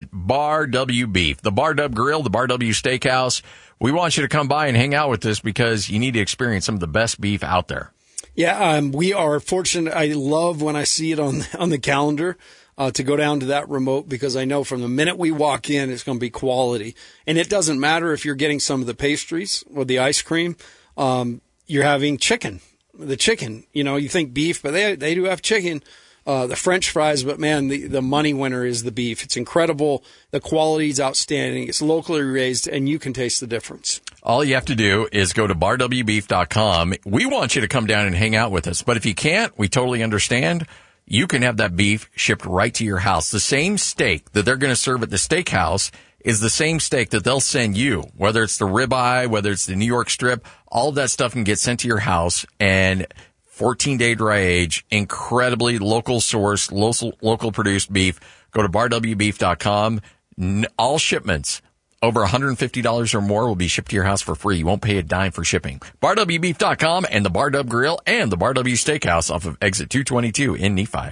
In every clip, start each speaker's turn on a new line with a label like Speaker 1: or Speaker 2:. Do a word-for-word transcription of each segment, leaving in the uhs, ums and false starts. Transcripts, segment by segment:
Speaker 1: Bar W Beef, the Bar W Grill, the Bar W Steakhouse. We want you to come by and hang out with us because you need to experience some of the best beef out there.
Speaker 2: Yeah, um, we are fortunate. I love when I see it on on the calendar uh, to go down to that remote because I know from the minute we walk in, it's going to be quality. And it doesn't matter if you're getting some of the pastries or the ice cream. Um, you're having chicken, the chicken. You know, you think beef, but they they do have chicken. Uh, the French fries, but man, the, the money winner is the beef. It's incredible. The quality is outstanding. It's locally raised, and you can taste the difference.
Speaker 1: All you have to do is go to bar w beef dot com. We want you to come down and hang out with us. But if you can't, we totally understand. You can have that beef shipped right to your house. The same steak that they're going to serve at the steakhouse is the same steak that they'll send you, whether it's the ribeye, whether it's the New York strip. All of that stuff can get sent to your house, and fourteen-day dry age, incredibly local sourced, local, local produced beef. Go to bar w beef dot com. All shipments over one hundred fifty dollars or more will be shipped to your house for free. You won't pay a dime for shipping. bar w beef dot com and the Bar W Grill and the Bar W Steakhouse off of exit two twenty-two in Nephi.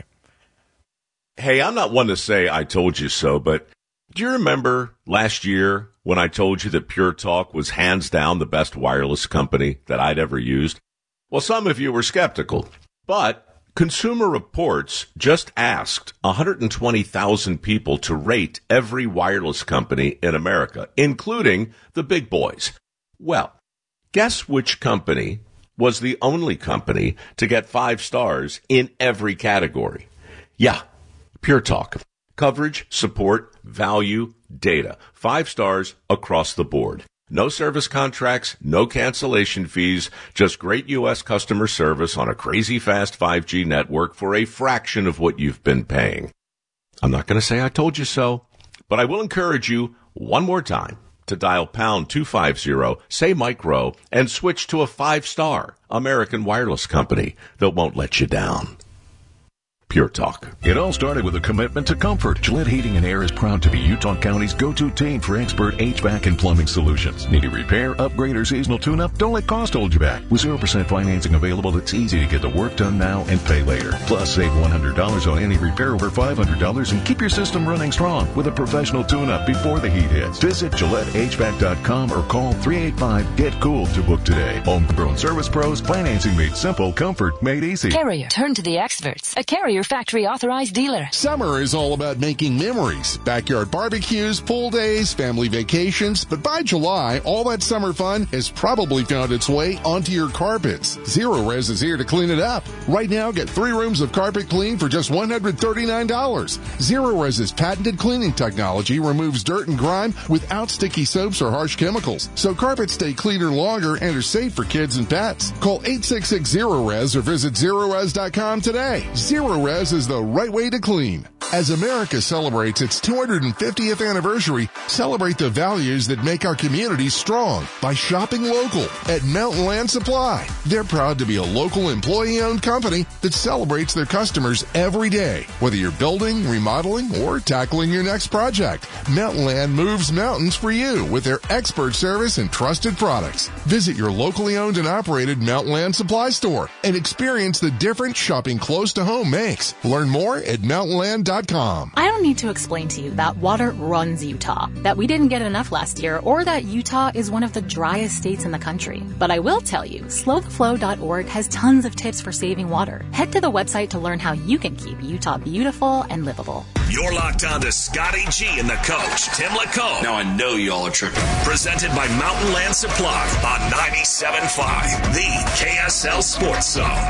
Speaker 3: Hey, I'm not one to say I told you so, but do you remember last year when I told you that Pure Talk was hands down the best wireless company that I'd ever used? Well, some of you were skeptical, but Consumer Reports just asked one hundred twenty thousand people to rate every wireless company in America, including the big boys. Well, guess which company was the only company to get five stars in every category? Yeah, Pure Talk. Coverage, support, value, data. Five stars across the board. No service contracts, no cancellation fees, just great U S customer service on a crazy fast five G network for a fraction of what you've been paying. I'm not going to say I told you so, but I will encourage you one more time to dial pound two fifty, say micro, and switch to a five-star American wireless company that won't let you down. Pure Talk.
Speaker 4: It all started with a commitment to comfort. Gillette Heating and Air is proud to be Utah County's go-to team for expert H V A C and plumbing solutions. Need a repair, upgrade, or seasonal tune-up? Don't let cost hold you back. With zero percent financing available, it's easy to get the work done now and pay later. Plus, save one hundred dollars on any repair over five hundred dollars and keep your system running strong with a professional tune-up before the heat hits. Visit Gillette H V A C dot com or call three eight five, get cool to book today. Homegrown service pros, financing made simple, comfort made easy.
Speaker 5: Carrier, turn to the experts. A Carrier factory authorized dealer.
Speaker 6: Summer is all about making memories. Backyard barbecues, pool days, family vacations. But by July, all that summer fun has probably found its way onto your carpets. Zero Res is here to clean it up. Right now, get three rooms of carpet clean for just one hundred thirty-nine dollars. Zero Res's patented cleaning technology removes dirt and grime without sticky soaps or harsh chemicals. So carpets stay cleaner longer and are safe for kids and pets. Call eight six six, zero res or visit zero res dot com today. Zero Res is the right way to clean. As America celebrates its two hundred fiftieth anniversary, celebrate the values that make our communities strong by shopping local at Mountain Land Supply. They're proud to be a local employee-owned company that celebrates their customers every day. Whether you're building, remodeling, or tackling your next project, Mountain Land moves mountains for you with their expert service and trusted products. Visit your locally owned and operated Mountain Land Supply store and experience the difference shopping close to home makes. Learn more at mountain land dot com.
Speaker 7: I don't need to explain to you that water runs Utah, that we didn't get enough last year, or that Utah is one of the driest states in the country. But I will tell you, slow the flow dot org has tons of tips for saving water. Head to the website to learn how you can keep Utah beautiful and livable.
Speaker 8: You're locked on to Scotty G and the coach, Tim LaComb.
Speaker 9: Now I know y'all are tripping.
Speaker 8: Presented by Mountain Land Supply on ninety-seven point five, the K S L Sports Zone.